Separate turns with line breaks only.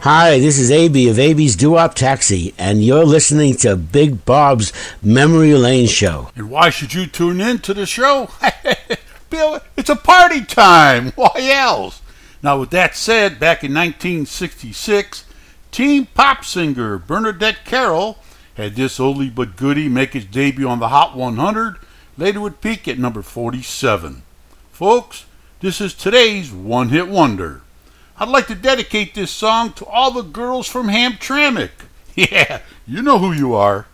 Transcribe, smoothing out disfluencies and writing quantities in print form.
Hi, this is AB of AB's Doo-Wop Taxi, and you're listening to Big Bob's Memory Lane Show.
And why should you tune in to the show? Bill, it's a party time. Why else? Now, with that said, back in 1966, teen pop singer Bernadette Carroll had this oldie but goodie make its debut on the Hot 100. Later would peak at number 47. Folks, this is today's one-hit wonder. I'd like to dedicate this song to all the girls from Hamtramck. Yeah, you know who you are.